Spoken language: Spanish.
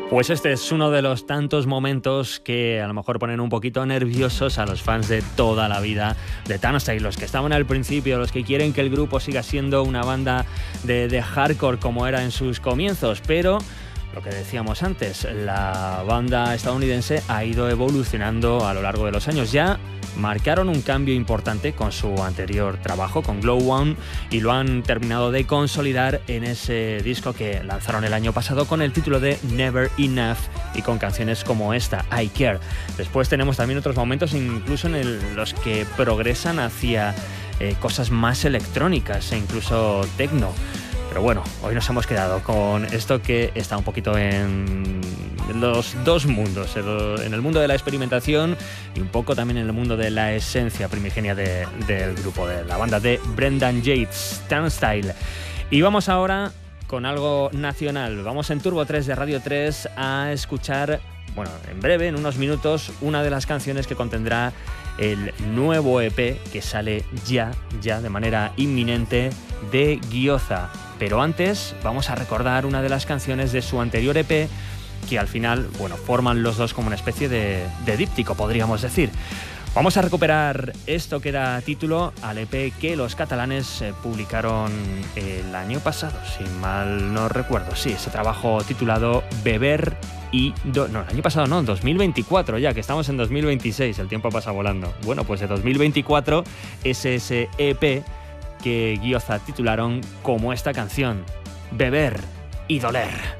Pues este es uno de los tantos momentos que a lo mejor ponen un poquito nerviosos a los fans de toda la vida de Turnstile, los que estaban al principio, los que quieren que el grupo siga siendo una banda de hardcore como era en sus comienzos, pero lo que decíamos antes, la banda estadounidense ha ido evolucionando a lo largo de los años. Ya marcaron un cambio importante con su anterior trabajo, con Glow One, y lo han terminado de consolidar en ese disco que lanzaron el año pasado con el título de Never Enough y con canciones como esta, I Care. Después tenemos también otros momentos incluso en los que progresan hacia cosas más electrónicas e incluso techno. Pero bueno, hoy nos hemos quedado con esto que está un poquito en los dos mundos, en el mundo de la experimentación y un poco también en el mundo de la esencia primigenia del grupo, de la banda de Brendan Yates, Turnstile. Y vamos ahora con algo nacional. Vamos en Turbo 3 de Radio 3 a escuchar, bueno, en breve, en unos minutos, una de las canciones que contendrá el nuevo EP que sale ya de manera inminente de Gioza. Pero antes vamos a recordar una de las canciones de su anterior EP que al final, bueno, forman los dos como una especie de díptico, podríamos decir. Vamos a recuperar esto que da título al EP que los catalanes publicaron el año pasado, si mal no recuerdo. Sí, ese trabajo titulado Beber y... No, el año pasado no, 2024 ya, que estamos en 2026, el tiempo pasa volando. Bueno, pues de 2024 es ese EP que Gioza titularon como esta canción, Beber y Doler.